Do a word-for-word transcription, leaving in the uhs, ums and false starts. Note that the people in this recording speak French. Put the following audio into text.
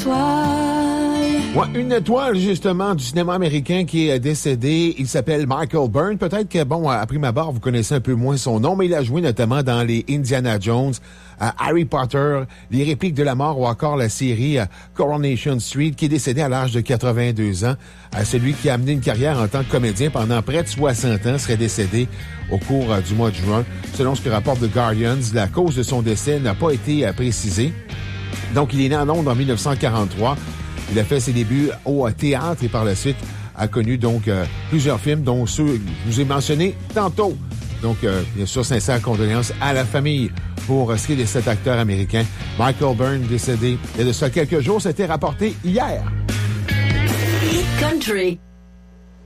Ouais, une étoile, justement, du cinéma américain qui est décédé. Il s'appelle Michael Byrne. Peut-être que, bon, à prime abord, vous connaissez un peu moins son nom, mais il a joué notamment dans les Indiana Jones, euh, Harry Potter, Les Répliques de la mort ou encore la série euh, Coronation Street, qui est décédé à l'âge de quatre-vingt-deux ans. Euh, celui qui a amené une carrière en tant que comédien pendant près de soixante ans serait décédé au cours euh, du mois de juin. Selon ce que rapporte The Guardian, la cause de son décès n'a pas été euh, précisée. Donc, il est né en Londres en dix-neuf cent quarante-trois. Il a fait ses débuts au théâtre et par la suite a connu donc euh, plusieurs films, dont ceux que je vous ai mentionnés tantôt. Donc, euh, bien sûr, sincères condoléances à la famille pour ce qui est de cet acteur américain. Michael Byrne, décédé il y a de ça quelques jours, c'était rapporté hier. Hit Country.